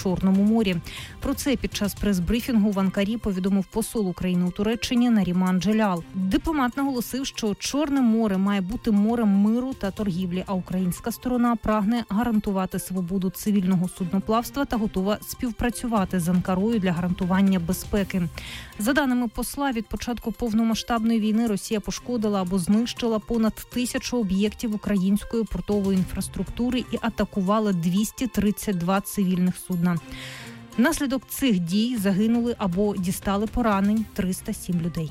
Чорному морі. Про це під час прес-брифінгу в Анкарі повідомив посол України у Туреччині Наріман Джелял. Дипломат наголосив, що Чорне море має бути морем миру та торгівлі, а українська сторона прагне гарантувати свободу цивільного судноплавства та готова співпрацювати з Анкарою для гарантування безпеки. За даними посла, від початку повномасштабної війни Росія пошкодила або знищила понад 1000 об'єктів української портової інфраструктури і атакувала 232 цивільних судна. Внаслідок цих дій загинули або дістали поранень 307 людей.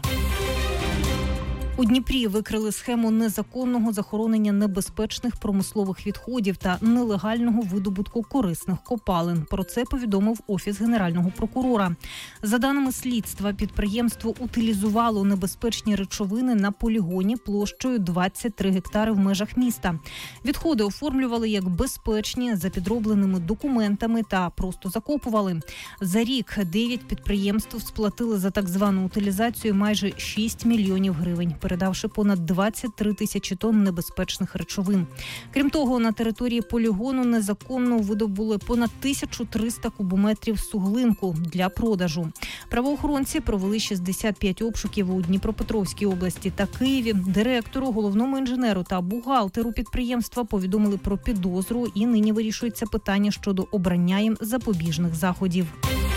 У Дніпрі викрили схему незаконного захоронення небезпечних промислових відходів та нелегального видобутку корисних копалин. Про це повідомив Офіс Генерального прокурора. За даними слідства, підприємство утилізувало небезпечні речовини на полігоні площею 23 гектари в межах міста. Відходи оформлювали як безпечні, за підробленими документами та просто закопували. За рік 9 підприємств сплатили за так звану утилізацію майже 6 мільйонів гривень, передавши понад 23 тисячі тонн небезпечних речовин. Крім того, на території полігону незаконно видобули понад 1300 кубометрів суглинку для продажу. Правоохоронці провели 65 обшуків у Дніпропетровській області та Києві. Директору, головному інженеру та бухгалтеру підприємства повідомили про підозру і нині вирішується питання щодо обрання їм запобіжних заходів.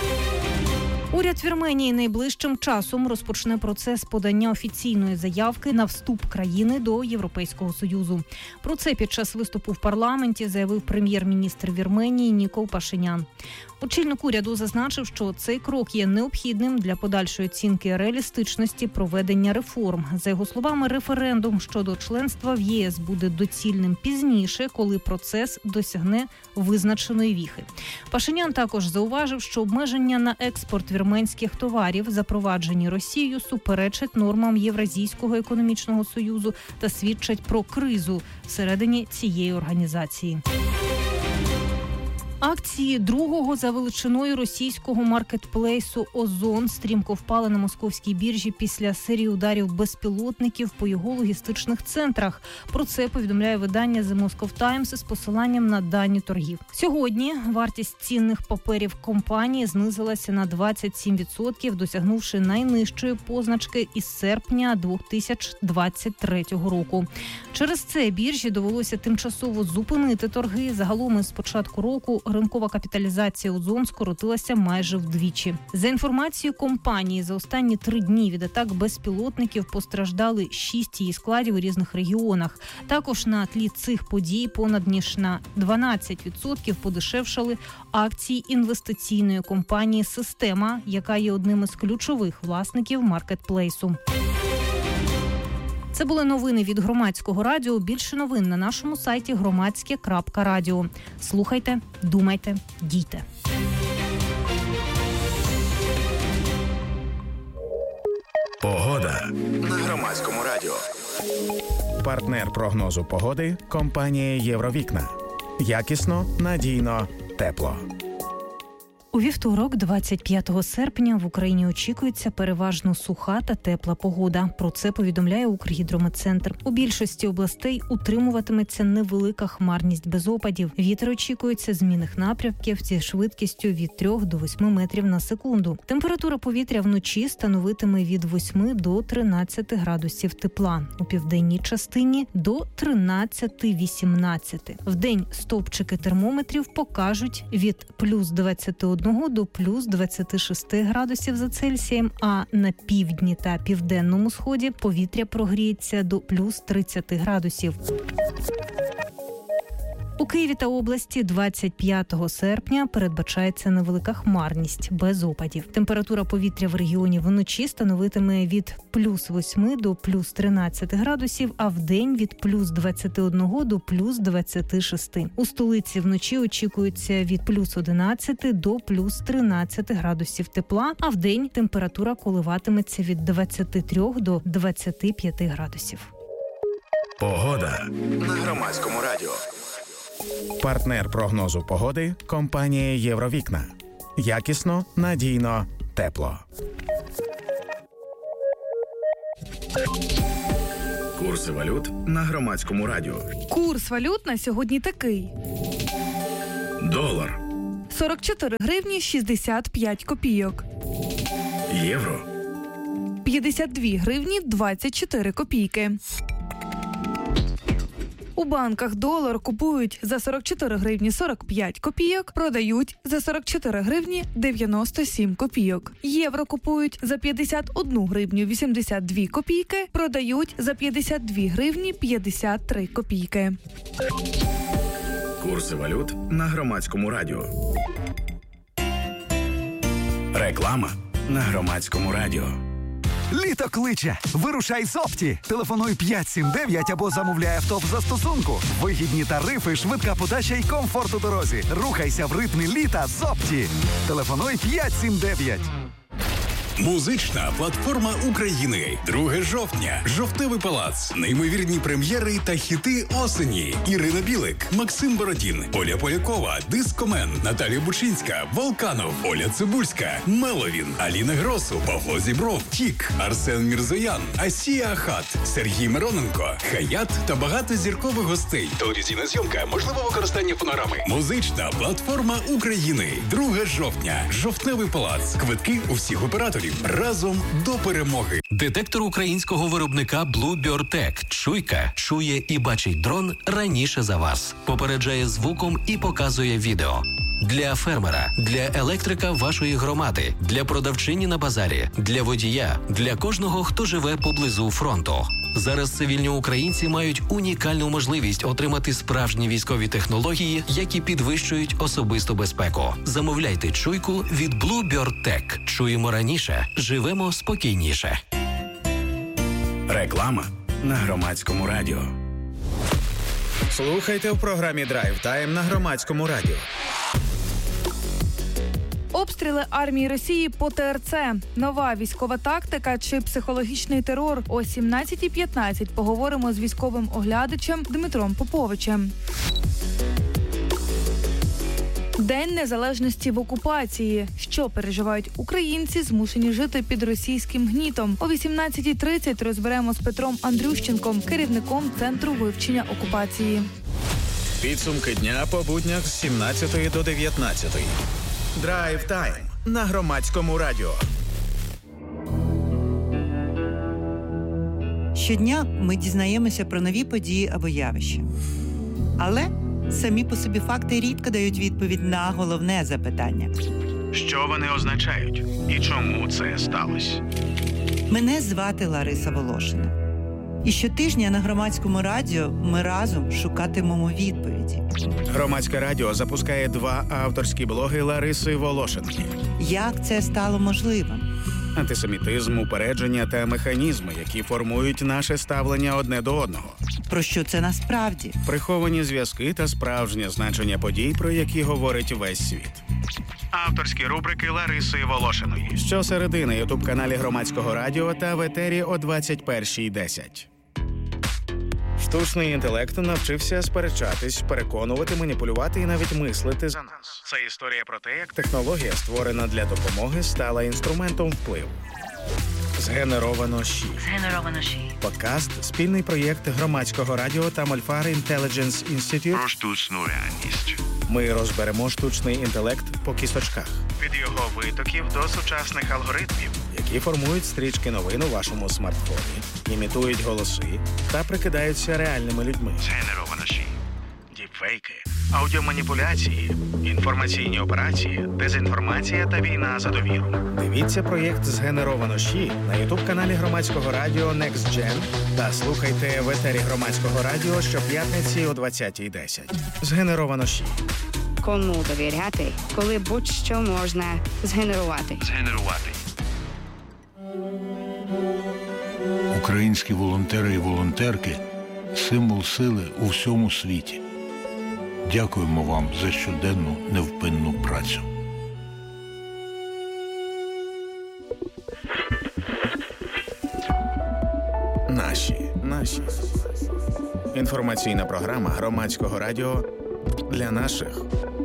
Уряд Вірменії найближчим часом розпочне процес подання офіційної заявки на вступ країни до Європейського Союзу. Про це під час виступу в парламенті заявив прем'єр-міністр Вірменії Нікол Пашинян. Очільник уряду зазначив, що цей крок є необхідним для подальшої оцінки реалістичності проведення реформ. За його словами, референдум щодо членства в ЄС буде доцільним пізніше, коли процес досягне визначеної віхи. Пашинян також зауважив, що обмеження на експорт вірменських товарів, запроваджені Росією, суперечать нормам Євразійського економічного союзу та свідчать про кризу всередині цієї організації. Акції другого за величиною російського маркетплейсу «Озон» стрімко впали на московській біржі після серії ударів безпілотників по його логістичних центрах. Про це повідомляє видання The Moscow Times з посиланням на дані торгів. Сьогодні вартість цінних паперів компанії знизилася на 27%, досягнувши найнижчої позначки із серпня 2023 року. Через це біржі довелося тимчасово зупинити торги. Загалом із початку року ринкова капіталізація «Озон» скоротилася майже вдвічі. За інформацією компанії, за останні 3 дні від атак безпілотників постраждали 6 її складів у різних регіонах. Також на тлі цих подій понад ніж на 12% подешевшали акції інвестиційної компанії «Система», яка є одним із ключових власників маркетплейсу. Це були новини від Громадського радіо. Більше новин на нашому сайті громадське.радіо. Слухайте, думайте, дійте. Погода на Громадському радіо. Партнер прогнозу погоди – компанія «Євровікна». Якісно, надійно, тепло. У вівторок, 25 серпня, в Україні очікується переважно суха та тепла погода. Про це повідомляє Укргідрометцентр. У більшості областей утримуватиметься невелика хмарність без опадів. Вітер очікується змінних напрямків зі швидкістю від 3 до 8 метрів на секунду. Температура повітря вночі становитиме від 8 до 13 градусів тепла. У південній частині – до 13-18. Вдень стовпчики термометрів покажуть від плюс 21 до плюс 26 градусів за Цельсієм, а на півдні та південному сході повітря прогріється до плюс 30 градусів. У Києві та області 25 серпня передбачається невелика хмарність без опадів. Температура повітря в регіоні вночі становитиме від плюс 8 до плюс 13 градусів, а вдень від плюс 21 до плюс 26. У столиці вночі очікується від плюс 11 до плюс 13 градусів тепла, а вдень температура коливатиметься від 23 до 25 градусів. Погода на Громадському радіо. Партнер прогнозу погоди – компанія «Євровікна». Якісно, надійно, тепло. Курси валют на Громадському радіо. Курс валют на сьогодні такий. Долар 44 гривні 65 копійок. Євро. 52 гривні 24 копійки. У банках долар купують за 44 гривні 45 копійок, продають за 44 гривні 97 копійок. Євро купують за 51 гривню 82 копійки, продають за 52 гривні 53 копійки. Курси валют на Громадському радіо. Реклама на Громадському радіо. Літо кличе! Вирушай з Опті! Телефонуй 579 або замовляй авто в застосунку. Вигідні тарифи, швидка подача і комфорт у дорозі. Рухайся в ритмі літа з Опті. Телефонуй 579. Музична платформа України. 2 жовтня. Жовтневий палац. Неймовірні прем'єри та хіти осені. Ірина Білик, Максим Бородін, Оля Полякова, Дискомен, Наталія Бучинська, Волканов, Оля Цибульська, Меловін, Аліна Гросу, Павло Зібров, Тік, Арсен Мірзоян, Асія Ахат, Сергій Мироненко, Хаят та багато зіркових гостей. Телевізійна зйомка, можливе використання фонограми. Музична платформа України. 2 жовтня. Жовтневий палац. Квитки у всіх операторів. Разом до перемоги. Детектор українського виробника Bluebird Tech. Чуйка чує і бачить дрон раніше за вас. Попереджає звуком і показує відео. Для фермера, для електрика вашої громади, для продавчині на базарі, для водія, для кожного, хто живе поблизу фронту. Зараз цивільні українці мають унікальну можливість отримати справжні військові технології, які підвищують особисту безпеку. Замовляйте чуйку від Bluebird Tech. Чуємо раніше, живемо спокійніше. Реклама на Громадському радіо. Слухайте в програмі Drive Time на Громадському радіо. Обстріли армії Росії по ТРЦ. Нова військова тактика чи психологічний терор. О 17:15 поговоримо з військовим оглядачем Дмитром Поповичем. День незалежності в окупації. Що переживають українці, змушені жити під російським гнітом? О 18:30 розберемо з Петром Андрющенком, керівником Центру вивчення окупації. Підсумки дня по буднях з 17 до 19. Drive Time на Громадському радіо. Щодня ми дізнаємося про нові події або явища. Але самі по собі факти рідко дають відповідь на головне запитання. Що вони означають і чому це сталося? Мене звати Лариса Волошина. І щотижня на Громадському радіо ми разом шукатимемо відповіді. Громадське радіо запускає 2 авторські блоги Лариси Волошинки. Як це стало можливим? Антисемітизм, упередження та механізми, які формують наше ставлення одне до одного. Про що це насправді? Приховані зв'язки та справжнє значення подій, про які говорить весь світ. Авторські рубрики Лариси Волошиної. Щосереди на ютуб-каналі Громадського радіо та в етері о 21:10. Штучний інтелект навчився сперечатись, переконувати, маніпулювати і навіть мислити за нас. Це історія про те, як технологія, створена для допомоги, стала інструментом впливу. Згенеровано ШІ. Подкаст – спільний проєкт Громадського радіо та Мольфар Intelligence Institute. Про штучну реальність. Ми розберемо штучний інтелект по кісточках. Від його витоків до сучасних алгоритмів, які формують стрічки новин у вашому смартфоні, імітують голоси та прикидаються реальними людьми. Згенеровано ШІ. Діпфейки, аудіоманіпуляції, інформаційні операції, дезінформація та війна за довіру. Дивіться проєкт «Згенеровано ШІ» на ютуб-каналі Громадського радіо Next Gen та слухайте в етері Громадського радіо щоп'ятниці о 20:10. Згенеровано ШІ. Кому довіряти, коли будь-що можна згенерувати. Українські волонтери і волонтерки – символ сили у всьому світі. Дякуємо вам за щоденну невпинну працю. Наші. Інформаційна програма Громадського радіо для наших.